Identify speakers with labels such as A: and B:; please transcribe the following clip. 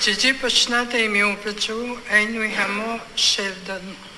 A: Gigi Pachna te mi uprachu ainui hamo shevdan.